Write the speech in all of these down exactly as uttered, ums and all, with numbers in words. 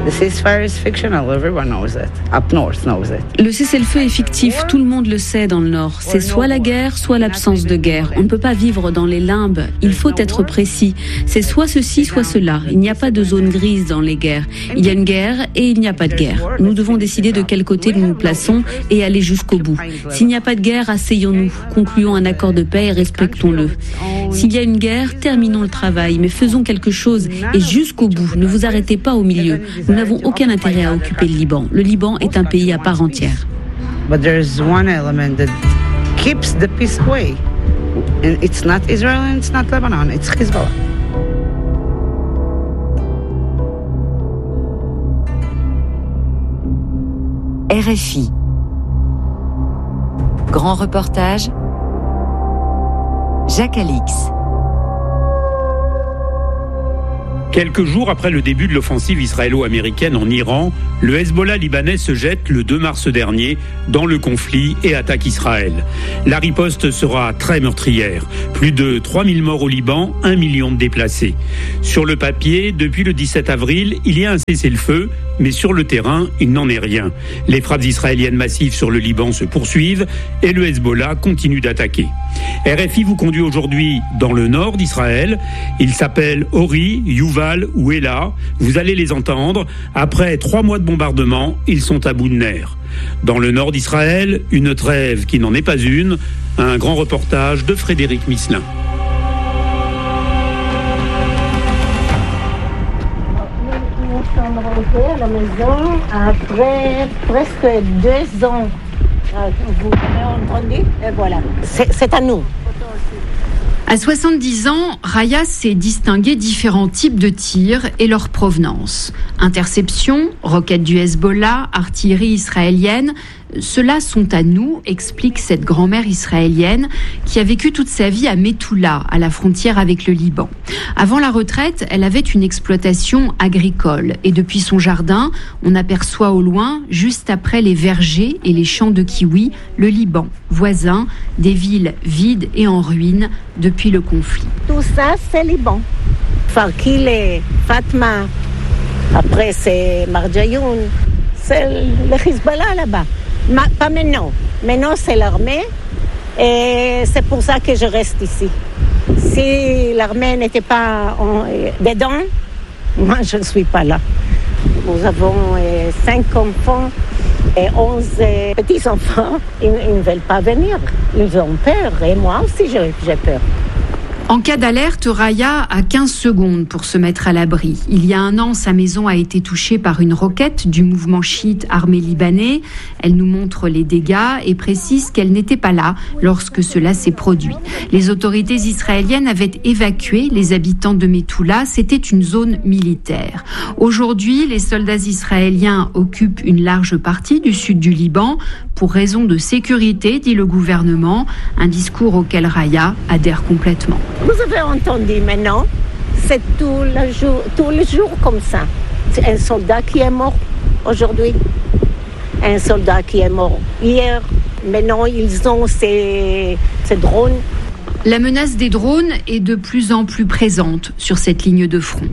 Le cessez-le-feu est fictif, tout le monde le sait dans le Nord. C'est soit la guerre, soit l'absence de guerre. On ne peut pas vivre dans les limbes, il faut être précis. C'est soit ceci, soit cela. Il n'y a pas de zone grise dans les guerres. Il y a une guerre et il n'y a pas de guerre. Nous devons décider de quel côté nous nous plaçons et aller jusqu'au bout. S'il n'y a pas de guerre, asseyons-nous, concluons un accord de paix et respectons-le. S'il y a une guerre, terminons le travail, mais faisons quelque chose et jusqu'au bout. Ne vous arrêtez pas au milieu. Nous n'avons aucun intérêt à occuper le Liban. Le Liban est un pays à part entière. But there is one element that keeps the peace away. And it's not Israel and it's not Lebanon, it's Hezbollah. R F I. Grand reportage, Jacques Alix. Quelques jours après le début de l'offensive israélo-américaine en Iran, le Hezbollah libanais se jette le deux mars dernier dans le conflit et attaque Israël. La riposte sera très meurtrière. Plus de trois mille morts au Liban, un million de déplacés. Sur le papier, depuis le dix-sept avril, il y a un cessez-le-feu, mais sur le terrain, il n'en est rien. Les frappes israéliennes massives sur le Liban se poursuivent et le Hezbollah continue d'attaquer. R F I vous conduit aujourd'hui dans le nord d'Israël. Ils s'appellent Ori, Yuval ou Ela. Vous allez les entendre. Après trois mois de bombardement, ils sont à bout de nerfs. Dans le nord d'Israël, une trêve qui n'en est pas une. Un grand reportage de Frédéric Misselin. À la maison après presque deux ans. Vous avez entendu? Et voilà. C'est, c'est à nous. À soixante-dix ans, Raya sait distinguer différents types de tirs et leur provenance. Interception, roquettes du Hezbollah, artillerie israélienne, ceux-là sont à nous, explique cette grand-mère israélienne qui a vécu toute sa vie à Methoula, à la frontière avec le Liban. Avant la retraite, elle avait une exploitation agricole et depuis son jardin, on aperçoit au loin, juste après les vergers et les champs de kiwis, le Liban, voisin, des villes vides et en ruine depuis le conflit. Tout ça, c'est Liban. Farkile, Fatma, après c'est Marjayoun, c'est le Hezbollah là-bas. Ma, pas maintenant. Maintenant, c'est l'armée et c'est pour ça que je reste ici. Si l'armée n'était pas en, dedans, moi, je ne suis pas là. Nous avons euh, cinq enfants et onze euh, petits-enfants. Ils, ils ne veulent pas venir. Ils ont peur et moi aussi, j'ai, j'ai peur. En cas d'alerte, Raya a quinze secondes pour se mettre à l'abri. Il y a un an, sa maison a été touchée par une roquette du mouvement chiite armé libanais. Elle nous montre les dégâts et précise qu'elle n'était pas là lorsque cela s'est produit. Les autorités israéliennes avaient évacué les habitants de Methoula. C'était une zone militaire. Aujourd'hui, les soldats israéliens occupent une large partie du sud du Liban pour raison de sécurité, dit le gouvernement. Un discours auquel Raya adhère complètement. Vous avez entendu maintenant, c'est tout le jour, tout le jour comme ça. C'est un soldat qui est mort aujourd'hui, un soldat qui est mort hier. Maintenant, ils ont ces, ces drones. La menace des drones est de plus en plus présente sur cette ligne de front.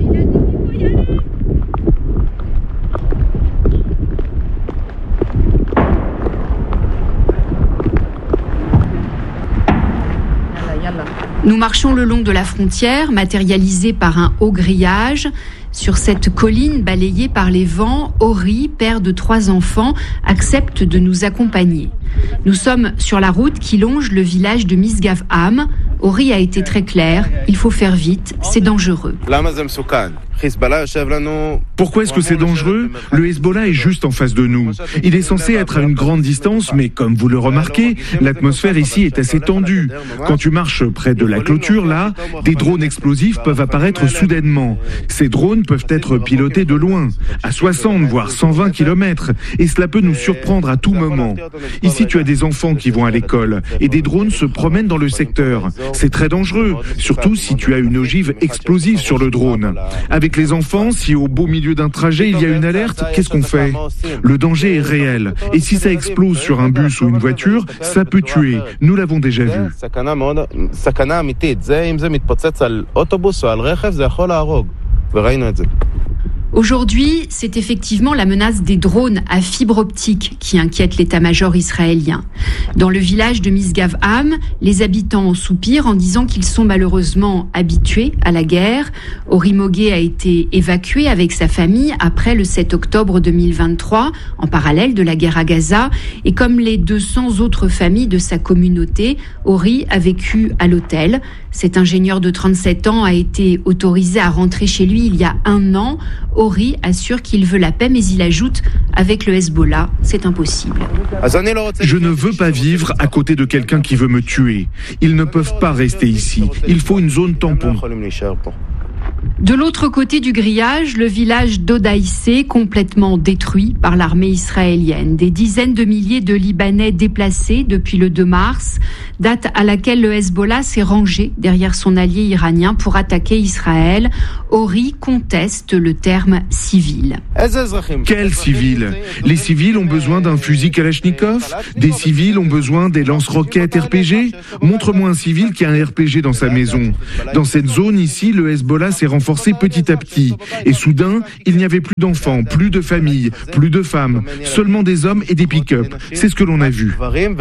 Nous marchons le long de la frontière, matérialisée par un haut grillage. Sur cette colline balayée par les vents, Ori, père de trois enfants, accepte de nous accompagner. Nous sommes sur la route qui longe le village de Misgav-Am. Ori a été très clair, il faut faire vite, c'est dangereux. Pourquoi est-ce que c'est dangereux ? Le Hezbollah est juste en face de nous. Il est censé être à une grande distance, mais comme vous le remarquez, l'atmosphère ici est assez tendue. Quand tu marches près de la clôture, là, des drones explosifs peuvent apparaître soudainement. Ces drones peuvent être pilotés de loin, à soixante voire cent vingt kilomètres, et cela peut nous surprendre à tout moment. Ici, tu as des enfants qui vont à l'école, et des drones se promènent dans le secteur. C'est très dangereux, surtout si tu as une ogive explosive sur le drone. Avec les enfants, si au beau milieu d'un trajet il y a une alerte, qu'est-ce qu'on fait ? Le danger est réel. Et si ça explose sur un bus ou une voiture, ça peut tuer. Nous l'avons déjà vu. Aujourd'hui, c'est effectivement la menace des drones à fibre optique qui inquiète l'état-major israélien. Dans le village de Misgav-Am, les habitants soupirent en disant qu'ils sont malheureusement habitués à la guerre. Ori Mogué a été évacué avec sa famille après le sept octobre deux mille vingt-trois, en parallèle de la guerre à Gaza. Et comme les deux cents autres familles de sa communauté, Ori a vécu à l'hôtel. Cet ingénieur de trente-sept ans a été autorisé à rentrer chez lui il y a un an. Ori assure qu'il veut la paix, mais il ajoute « avec le Hezbollah, c'est impossible ». Je ne veux pas vivre à côté de quelqu'un qui veut me tuer. Ils ne peuvent pas rester ici. Il faut une zone tampon. De l'autre côté du grillage, le village d'Odaïsé, complètement détruit par l'armée israélienne. Des dizaines de milliers de Libanais déplacés depuis le deux mars, date à laquelle le Hezbollah s'est rangé derrière son allié iranien pour attaquer Israël. Ori conteste le terme civil. Quels civils ? Les civils ont besoin d'un fusil Kalachnikov ? Des civils ont besoin des lance-roquettes R P G ? Montre-moi un civil qui a un R P G dans sa maison. Dans cette zone ici, le Hezbollah s'est renforcé petit à petit. Et soudain, il n'y avait plus d'enfants, plus de familles, plus de femmes, seulement des hommes et des pick-up. C'est ce que l'on a vu.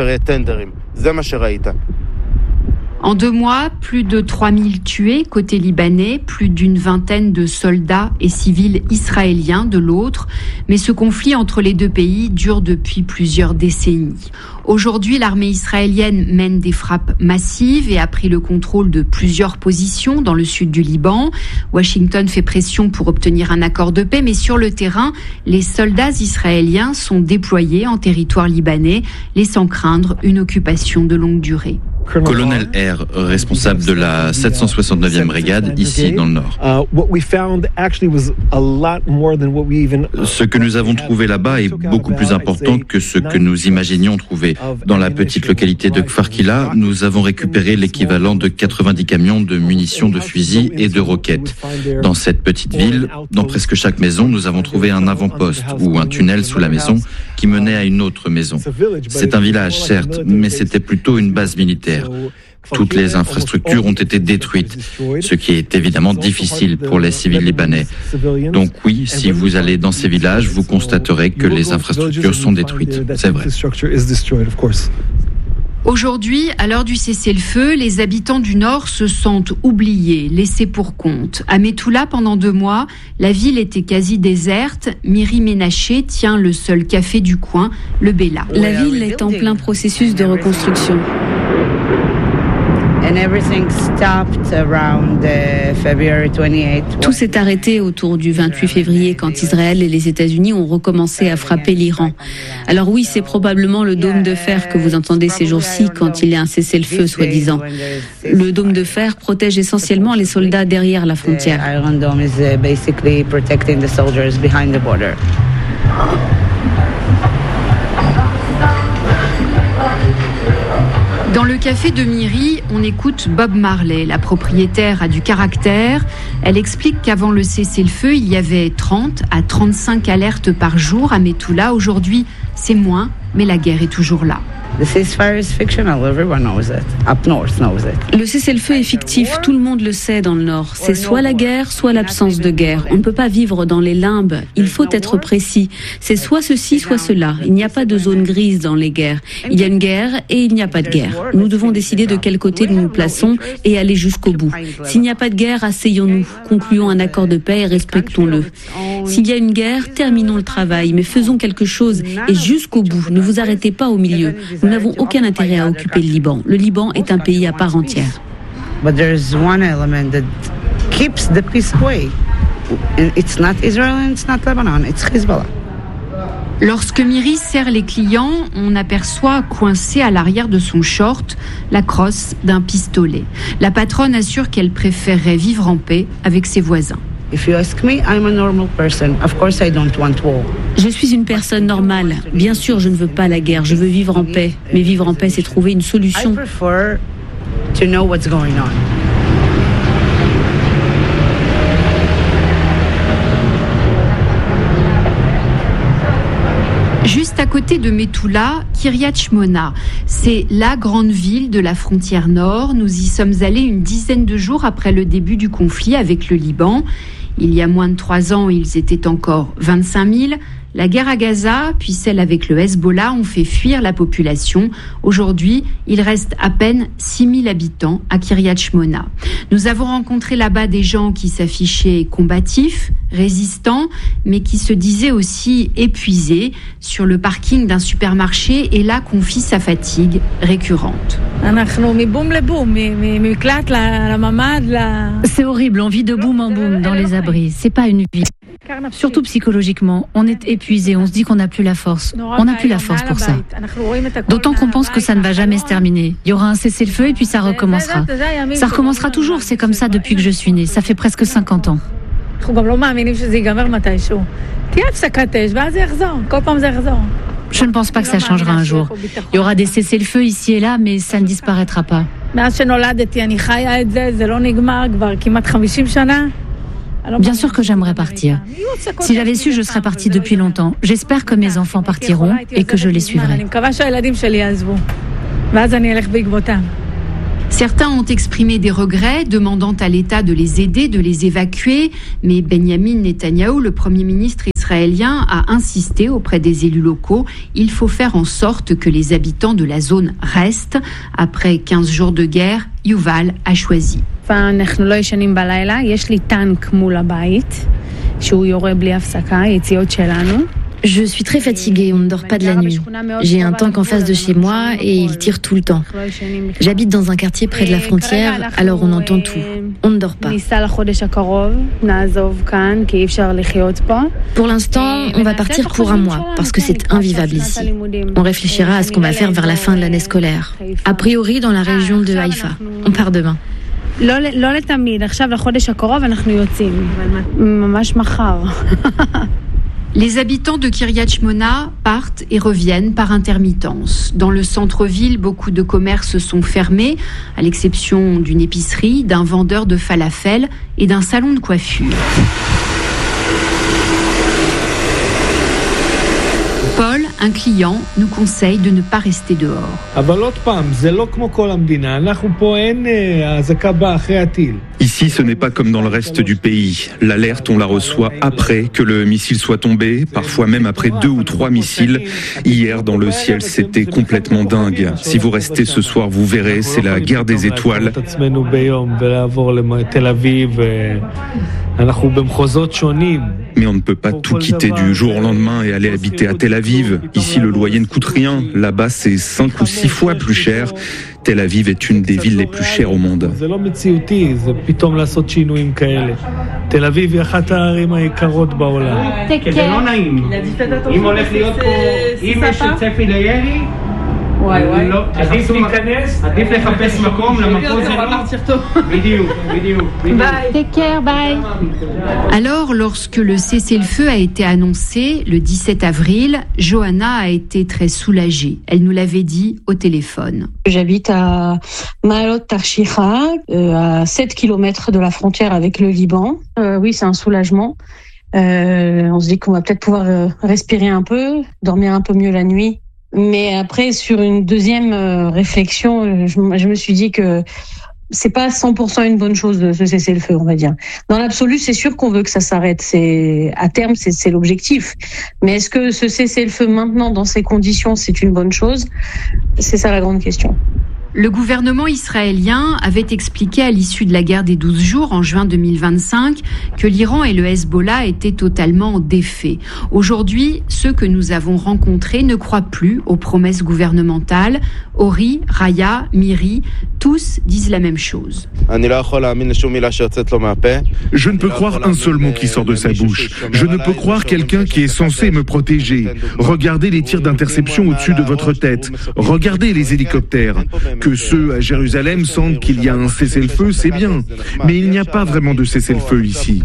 En deux mois, plus de trois mille tués côté libanais, plus d'une vingtaine de soldats et civils israéliens de l'autre. Mais ce conflit entre les deux pays dure depuis plusieurs décennies. Aujourd'hui, l'armée israélienne mène des frappes massives et a pris le contrôle de plusieurs positions dans le sud du Liban. Washington fait pression pour obtenir un accord de paix, mais sur le terrain, les soldats israéliens sont déployés en territoire libanais, laissant craindre une occupation de longue durée. Colonel R, responsable de la sept cent soixante-neuvième brigade, ici dans le Nord. Ce que nous avons trouvé là-bas est beaucoup plus important que ce que nous imaginions trouver. Dans la petite localité de Kfar Kila, nous avons récupéré l'équivalent de quatre-vingt-dix camions de munitions de fusils et de roquettes. Dans cette petite ville, dans presque chaque maison, nous avons trouvé un avant-poste ou un tunnel sous la maison qui menait à une autre maison. C'est un village, certes, mais c'était plutôt une base militaire. Toutes les infrastructures ont été détruites, ce qui est évidemment difficile pour les civils libanais. Donc oui, si vous allez dans ces villages, vous constaterez que les infrastructures sont détruites. C'est vrai. Aujourd'hui, à l'heure du cessez-le-feu, les habitants du Nord se sentent oubliés, laissés pour compte. À Metula, pendant deux mois, la ville était quasi déserte. Miri Ménaché tient le seul café du coin, le Bella. La ville est en plein processus de reconstruction. Tout s'est arrêté autour du vingt-huit février quand Israël et les États-Unis ont recommencé à frapper l'Iran. Alors oui, c'est probablement le dôme de fer que vous entendez ces jours-ci quand il y a un cessez-le-feu soi-disant. Le dôme de fer protège essentiellement les soldats derrière la frontière. Dans le café de Miri, on écoute Bob Marley. La propriétaire a du caractère. Elle explique qu'avant le cessez-le-feu, il y avait trente à trente-cinq alertes par jour à Metula. Aujourd'hui, c'est moins, mais la guerre est toujours là. Le cessez-le-feu est fictif, tout le monde le sait dans le Nord. C'est soit la guerre, soit l'absence de guerre. On ne peut pas vivre dans les limbes, il faut être précis. C'est soit ceci, soit cela. Il n'y a pas de zone grise dans les guerres. Il y a une guerre et il n'y a pas de guerre. Nous devons décider de quel côté nous nous plaçons et aller jusqu'au bout. S'il n'y a pas de guerre, asseyons-nous, concluons un accord de paix et respectons-le. S'il y a une guerre, terminons le travail, mais faisons quelque chose et jusqu'au bout. Ne vous arrêtez pas au milieu. Nous n'avons aucun intérêt à occuper le Liban. Le Liban est un pays à part entière. But there is one element that keeps the peace away. And it's not Israel and it's not Lebanon, it's Hezbollah. Lorsque Miri sert les clients, on aperçoit coincé à l'arrière de son short la crosse d'un pistolet. La patronne assure qu'elle préférerait vivre en paix avec ses voisins. If you ask me, I'm a normal person. Of course I don't want war. Je suis une personne normale. Bien sûr, je ne veux pas la guerre. Je veux vivre en paix. Mais vivre en paix, c'est trouver une solution. I prefer to know what's going on. Juste à côté de Metula, Kiryat Shmona. C'est la grande ville de la frontière nord. Nous y sommes allés une dizaine de jours après le début du conflit avec le Liban. Il y a moins de trois ans, ils étaient encore vingt-cinq mille. La guerre à Gaza, puis celle avec le Hezbollah, ont fait fuir la population. Aujourd'hui, il reste à peine six mille habitants à Kiryat Shmona. Nous avons rencontré là-bas des gens qui s'affichaient combatifs, résistants, mais qui se disaient aussi épuisés. Sur le parking d'un supermarché, et là confie sa fatigue récurrente. C'est horrible, on vit de boum en boum dans les abris. C'est pas une vie. Surtout psychologiquement, on est épuisé, on se dit qu'on n'a plus la force. On n'a plus la force pour ça. D'autant qu'on pense que ça ne va jamais se terminer. Il y aura un cessez-le-feu et puis ça recommencera. Ça recommencera toujours, c'est comme ça depuis que je suis née. Ça fait presque cinquante ans. Je ne pense pas que ça changera un jour. Il y aura des cessez-le-feu ici et là, mais ça ne disparaîtra pas. Bien sûr que j'aimerais partir. Si j'avais su, je serais partie depuis longtemps. J'espère que mes enfants partiront et que je les suivrai. Certains ont exprimé des regrets, demandant à l'État de les aider, de les évacuer. Mais Benyamin Netanyahou, le Premier ministre israélien, a insisté auprès des élus locaux. Il faut faire en sorte que les habitants de la zone restent. Après quinze jours de guerre, Yuval a choisi. Je suis très fatiguée, on ne dort pas de la nuit. J'ai un tank en face de chez moi et il tire tout le temps. J'habite dans un quartier près de la frontière, alors on entend tout. On ne dort pas. Pour l'instant, on va partir pour un mois parce que c'est invivable ici. On réfléchira à ce qu'on va faire vers la fin de l'année scolaire. A priori dans la région de Haïfa. On part demain. Les habitants de Kiryat Shmona partent et reviennent par intermittence. Dans le centre-ville, beaucoup de commerces sont fermés, à l'exception d'une épicerie, d'un vendeur de falafel et d'un salon de coiffure. Paul, un client, nous conseille de ne pas rester dehors. Ici, ce n'est pas comme dans le reste du pays. L'alerte, on la reçoit après que le missile soit tombé, parfois même après deux ou trois missiles. Hier, dans le ciel, c'était complètement dingue. Si vous restez ce soir, vous verrez, c'est la guerre des étoiles. Mais on ne peut pas tout quitter du jour au lendemain et aller habiter à Tel Aviv. Ici, le loyer ne coûte rien. Là-bas, c'est cinq ou six fois plus cher. Tel Aviv est une des villes les plus chères au monde. Alors, lorsque le cessez-le-feu a été annoncé le dix-sept avril, Johanna a été très soulagée. Elle nous l'avait dit au téléphone. J'habite à Ma'alot Tarshiha, euh, à sept kilomètres de la frontière avec le Liban. Euh, oui, c'est un soulagement. Euh, on se dit qu'on va peut-être pouvoir euh, respirer un peu, dormir un peu mieux la nuit. Mais après, sur une deuxième euh, réflexion, je, je me suis dit que c'est pas cent pour cent une bonne chose de se cesser le feu, on va dire. Dans l'absolu, c'est sûr qu'on veut que ça s'arrête. C'est à terme, c'est, c'est l'objectif. Mais est-ce que se cesser le feu maintenant, dans ces conditions, c'est une bonne chose ? C'est ça la grande question. Le gouvernement israélien avait expliqué à l'issue de la guerre des douze jours en juin deux mille vingt-cinq que l'Iran et le Hezbollah étaient totalement défaits. Aujourd'hui, ceux que nous avons rencontrés ne croient plus aux promesses gouvernementales. Ori, Raya, Miri, tous disent la même chose. Je ne peux croire un seul mot qui sort de sa bouche. Je ne peux croire quelqu'un qui est censé me protéger. Regardez les tirs d'interception au-dessus de votre tête. Regardez les hélicoptères. Que ceux à Jérusalem sentent qu'il y a un cessez-le-feu, c'est bien. Mais il n'y a pas vraiment de cessez-le-feu ici.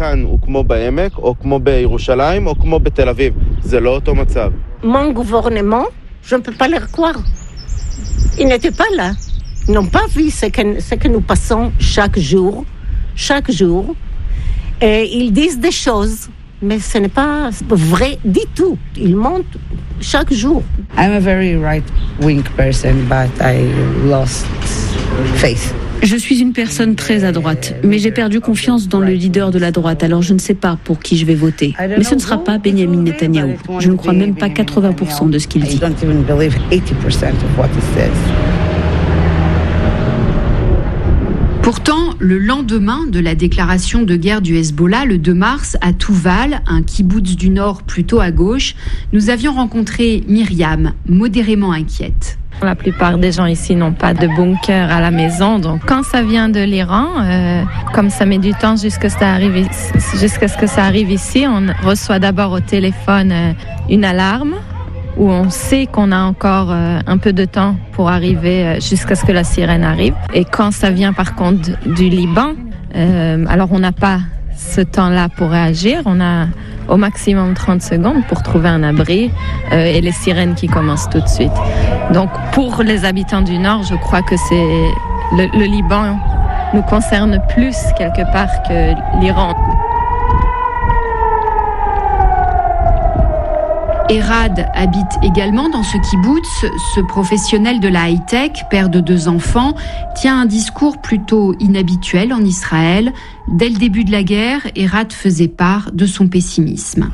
Mon gouvernement, je ne peux pas leur croire. Ils n'étaient pas là. Ils n'ont pas vu ce que, ce que nous passons chaque jour. Chaque jour. Et ils disent des choses, mais ce n'est pas vrai du tout. Ils mentent chaque jour. I'm a very right-wing person, but I lost faith Je suis une personne très à droite, mais j'ai perdu confiance dans le leader de la droite, alors je ne sais pas pour qui je vais voter. Mais ce ne sera pas Benjamin Netanyahou. Je ne crois même pas quatre-vingts pour cent de ce qu'il dit. Pourtant, le lendemain de la déclaration de guerre du Hezbollah, le deux mars, à Touval, un kibboutz du nord plutôt à gauche, nous avions rencontré Myriam, modérément inquiète. La plupart des gens ici n'ont pas de bunker à la maison, donc quand ça vient de l'Iran, euh, comme ça met du temps jusqu'à ce que ça arrive, jusqu'à ce que ça arrive ici, on reçoit d'abord au téléphone euh, une alarme où on sait qu'on a encore euh, un peu de temps pour arriver euh, jusqu'à ce que la sirène arrive. Et quand ça vient par contre du Liban, euh, alors on n'a pas ce temps-là pour réagir, on a au maximum trente secondes pour trouver un abri euh, et les sirènes qui commencent tout de suite. Donc pour les habitants du Nord, je crois que c'est le, le Liban nous concerne plus quelque part que l'Iran. Erad habite également dans ce kibboutz. Ce professionnel de la high-tech, père de deux enfants, tient un discours plutôt inhabituel en Israël. Dès le début de la guerre, Erad faisait part de son pessimisme.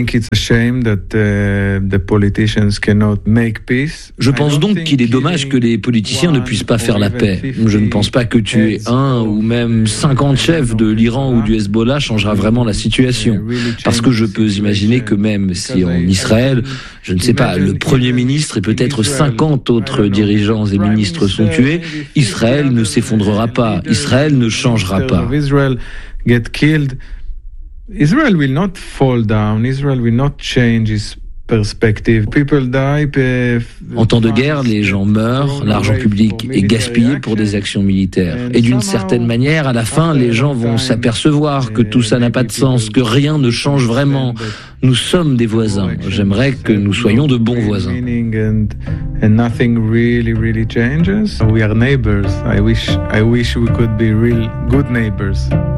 Je pense donc qu'il est dommage que les politiciens ne puissent pas faire la paix. Je ne pense pas que tuer un ou même cinquante chefs de l'Iran ou du Hezbollah changera vraiment la situation. Parce que je peux imaginer que même si en Israël, je ne sais pas, le Premier ministre et peut-être cinquante autres dirigeants et ministres sont tués, Israël ne s'effondrera pas, Israël ne changera pas. Get killed, Israel will not fall down. Israel will not change its perspective. People die. En temps de guerre, les gens meurent, l'argent public est gaspillé pour des actions militaires. Et d'une certaine manière, à la fin, les gens vont s'apercevoir que tout ça n'a pas de sens, que rien ne change vraiment. Nous sommes des voisins. J'aimerais que nous soyons de bons voisins. And nothing really, really changes. We are neighbors. I wish, I wish we could be real good neighbors.